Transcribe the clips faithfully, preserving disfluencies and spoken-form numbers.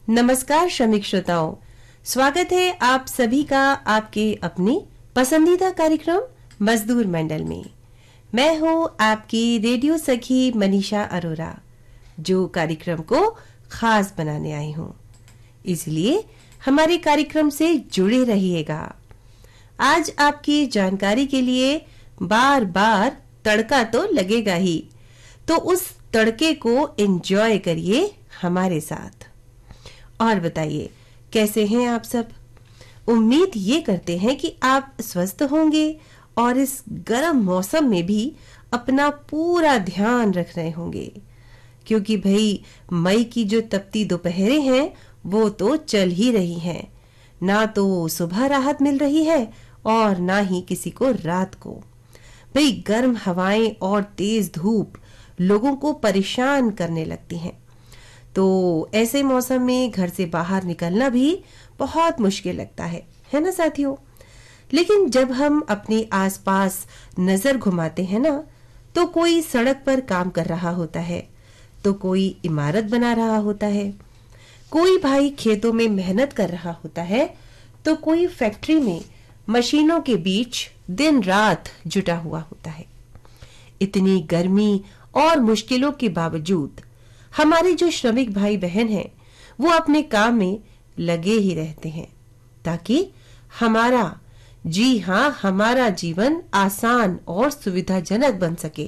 नमस्कार श्रमिक श्रोताओं, स्वागत है आप सभी का आपके अपने पसंदीदा कार्यक्रम मजदूर मंडल में। मैं हूं आपकी रेडियो सखी मनीषा अरोरा, जो कार्यक्रम को खास बनाने आई हूं। इसलिए हमारे कार्यक्रम से जुड़े रहिएगा। आज आपकी जानकारी के लिए बार बार तड़का तो लगेगा ही, तो उस तड़के को एंजॉय करिए हमारे साथ। और बताइए, कैसे हैं आप सब? उम्मीद ये करते हैं कि आप स्वस्थ होंगे और इस गर्म मौसम में भी अपना पूरा ध्यान रख रहे होंगे, क्योंकि भाई मई की जो तपती दोपहरें हैं वो तो चल ही रही हैं। ना तो सुबह राहत मिल रही है और ना ही किसी को रात को। भाई गर्म हवाएं और तेज धूप लोगों को परेशान करने लगती हैं, तो ऐसे मौसम में घर से बाहर निकलना भी बहुत मुश्किल लगता है, है ना साथियों? लेकिन जब हम अपने आसपास नजर घुमाते हैं ना, तो कोई सड़क पर काम कर रहा होता है, तो कोई इमारत बना रहा होता है, कोई भाई खेतों में मेहनत कर रहा होता है, तो कोई फैक्ट्री में मशीनों के बीच दिन रात जुटा हुआ होता है। इतनी गर्मी और मुश्किलों के बावजूद हमारे जो श्रमिक भाई बहन हैं, वो अपने काम में लगे ही रहते हैं, ताकि हमारा जी हाँ हमारा जीवन आसान और सुविधाजनक बन सके।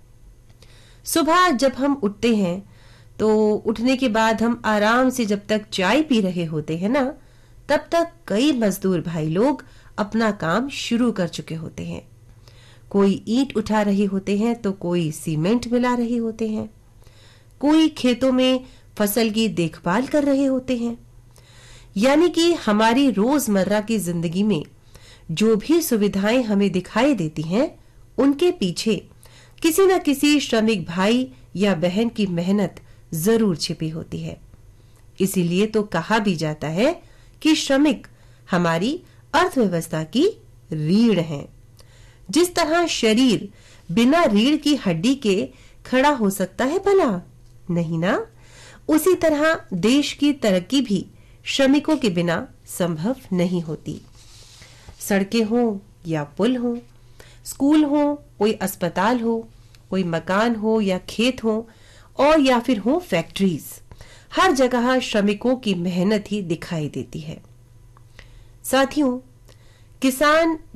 सुबह जब हम उठते हैं, तो उठने के बाद हम आराम से जब तक चाय पी रहे होते हैं ना, तब तक कई मजदूर भाई लोग अपना काम शुरू कर चुके होते हैं। कोई ईंट उठा रहे होते हैं, तो कोई सीमेंट मिला रहे होते हैं, कोई खेतों में फसल की देखभाल कर रहे होते हैं। यानी कि हमारी रोजमर्रा की जिंदगी में जो भी सुविधाएं हमें दिखाई देती हैं, उनके पीछे किसी न किसी श्रमिक भाई या बहन की मेहनत जरूर छिपी होती है। इसीलिए तो कहा भी जाता है कि श्रमिक हमारी अर्थव्यवस्था की रीढ़ हैं। जिस तरह शरीर बिना रीढ़ की हड्डी के खड़ा हो सकता है भला, नहीं ना? उसी तरह देश की तरक्की भी श्रमिकों के बिना संभव नहीं होती। सड़कें हो या पुल हो, स्कूल हो, कोई अस्पताल हो, कोई मकान हो या खेत हो, और या फिर हो फैक्ट्रीज, हर जगह श्रमिकों की मेहनत ही दिखाई देती है। साथियों, किसान